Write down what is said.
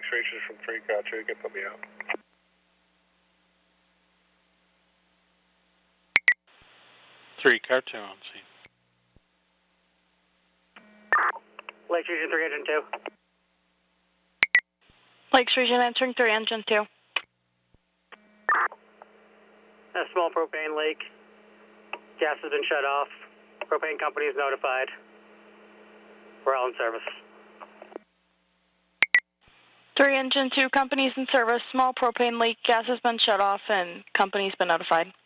Rangers from 3, gotcha. You can put me out. Three, car 2 on scene. Lakes Region 3, Engine 2. Lakes Region entering 3, Engine 2. A small propane leak. Gas has been shut off. Propane company is notified. We're all in service. 3, Engine 2, company's in service. Small propane leak. Gas has been shut off and company's been notified.